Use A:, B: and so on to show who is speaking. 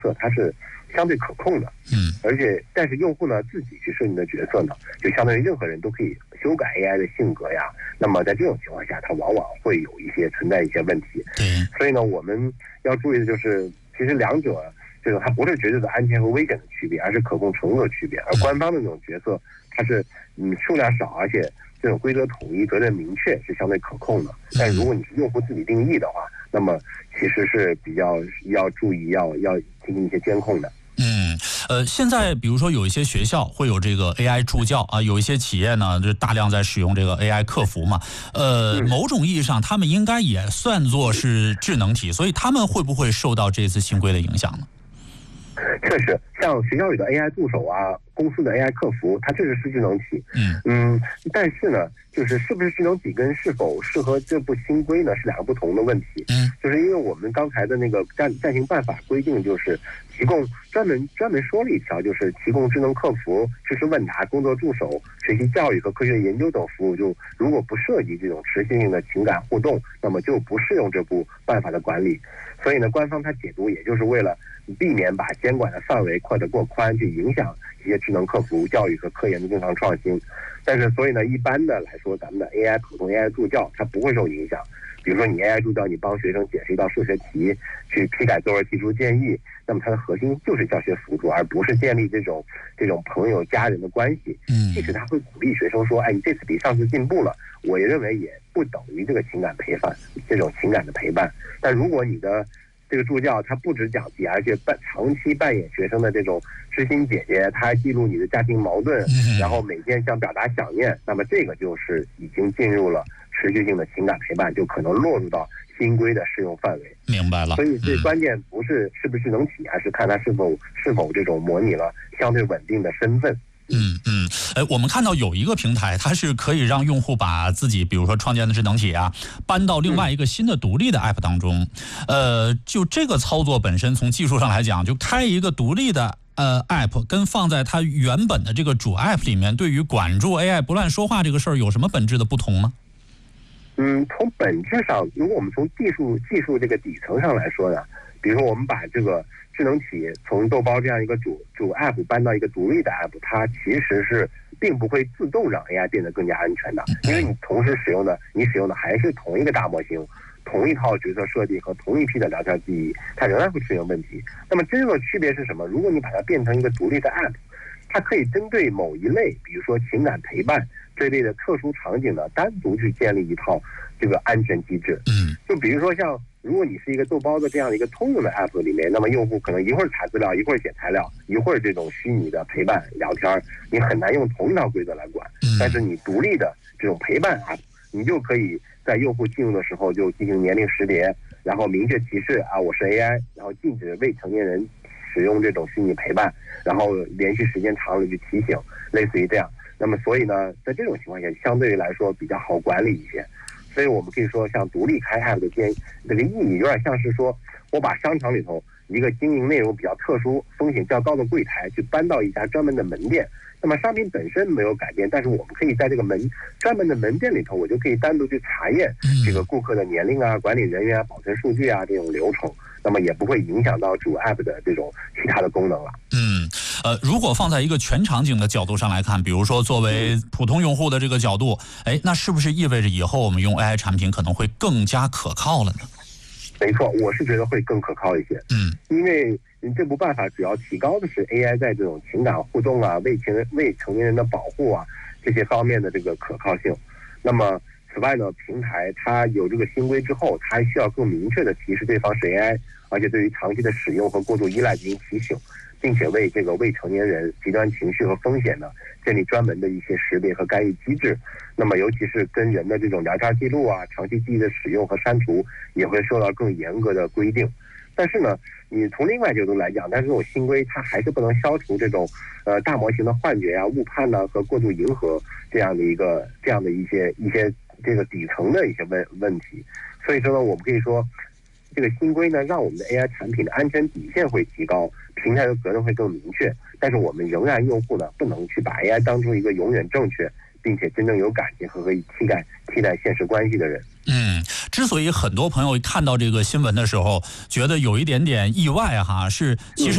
A: 策它是相对可控的，而且但是用户呢自己去设定的角色呢，就相当于任何人都可以修改 AI 的性格呀。那么在这种情况下，它往往会有存在一些问题。所以呢，我们要注意的就是，其实两者这个它不是绝对的安全和危险的区别，而是可控程度的区别。而官方的那种角色，它是数量少，而且这种规则统一、责任明确，是相对可控的。但如果你是用户自己定义的话，那么其实是比较要注意，要进行一些监控的。
B: 现在比如说有一些学校会有这个 AI 助教啊，有一些企业呢就大量在使用这个 AI 客服嘛，某种意义上他们应该也算作是智能体，所以他们会不会受到这次新规的影响呢？
A: 确实，像学校里的 AI 助手啊，公司的 AI 客服，它确实是智能体。但是呢，是不是智能体跟是否适合这部新规呢，是两个不同的问题。就是因为我们刚才的那个暂行办法规定，就是提供专门说了一条，就是提供智能客服、知识问答、工作助手、学习教育和科学研究等服务，就如果不涉及这种持续性的情感互动，那么就不适用这部办法的管理。所以呢，官方它解读也就是为了避免把监管的范围扩得过宽，去影响一些智能客服教育和科研的正常创新。但是所以呢，一般的来说，咱们的普通 AI 助教它不会受影响。比如说你 AI 助教，你帮学生解释一道数学题，去批改作文提出建议，那么它的核心就是教学辅助，而不是建立这种朋友家人的关系。即使他会鼓励学生说，你这次比上次进步了，我也认为也不等于这个情感陪伴，这种情感的陪伴。但如果你的这个助教他不止讲题，而且长期扮演学生的这种知心姐姐，他还记录你的家庭矛盾，然后每天想表达想念，那么这个就是已经进入了持续性的情感陪伴，就可能落入到新规的适用范围。
B: 明白了。
A: 所以这关键不是不是智能体，而是看它是否这种模拟了相对稳定的身份。
B: 我们看到有一个平台，它是可以让用户把自己比如说创建的智能体啊搬到另外一个新的独立的 app 当中。就这个操作本身从技术上来讲，就开一个独立的app 跟放在它原本的这个主 app 里面，对于管住 AI 不乱说话这个事儿有什么本质的不同吗？
A: 从本质上，如果我们从技术这个底层上来说呢，比如说我们把这个智能体从豆包这样一个主 app 搬到一个独立的 app， 它其实是并不会自动让 AI 变得更加安全的，因为你同时使用的还是同一个大模型，同一套角色设计和同一批的聊天记忆，它仍然会出现问题。那么真正的区别是什么？如果你把它变成一个独立的 app， 它可以针对某一类，比如说情感陪伴这类的特殊场景呢，单独去建立一套这个安全机制。就比如说像如果你是一个豆包的这样的一个通用的 app 里面，那么用户可能一会儿查资料，一会儿写材料，一会儿这种虚拟的陪伴聊天，你很难用同一套规则来管。但是你独立的这种陪伴 app， 你就可以在用户进入的时候就进行年龄识别，然后明确提示我是 AI， 然后禁止未成年人使用这种虚拟陪伴，然后连续时间长了去提醒，类似于这样。那么所以呢，在这种情况下相对于来说比较好管理一些。所以我们可以说，像独立开 app 的这个意义有点像是说，我把商场里头一个经营内容比较特殊、风险较高的柜台去搬到一家专门的门店，那么商品本身没有改变，但是我们可以在这个专门的门店里头，我就可以单独去查验这个顾客的年龄啊、管理人员啊、保存数据啊这种流程，那么也不会影响到主 app 的这种其他的功能了。
B: 如果放在一个全场景的角度上来看，比如说作为普通用户的这个角度，那是不是意味着以后我们用 AI 产品可能会更加可靠了呢？
A: 没错，我是觉得会更可靠一些。因为这部办法主要提高的是 AI 在这种情感互动啊、未成年人的保护啊这些方面的这个可靠性。那么此外呢，平台它有这个新规之后，它还需要更明确的提示对方是 AI， 而且对于长期的使用和过度依赖进行提醒，并且为这个未成年人极端情绪和风险呢建立专门的一些识别和干预机制。那么尤其是跟人的这种聊天记录啊、长期记忆的使用和删除也会受到更严格的规定。但是呢，你从另外角度来讲，但是这种新规它还是不能消除这种大模型的幻觉啊、误判呢和过度迎合这样的一些这个底层的一些问题。所以说呢，我们可以说这个新规呢，让我们的 AI 产品的安全底线会提高，平台的责任会更明确。但是我们仍然用户呢，不能去把 AI 当成一个永远正确并且真正有感情和可以替代现实关系的人。
B: 之所以很多朋友看到这个新闻的时候觉得有一点点意外是其实